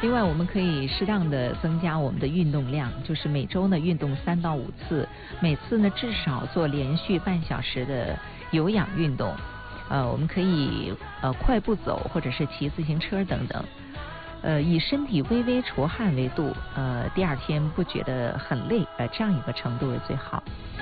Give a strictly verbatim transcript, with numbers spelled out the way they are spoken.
另外，我们可以适当的增加我们的运动量，就是每周呢运动三到五次，每次呢至少做连续半小时的有氧运动。呃，我们可以呃快步走，或者是骑自行车等等。呃，以身体微微出汗为度，呃，第二天不觉得很累，呃，这样一个程度是最好。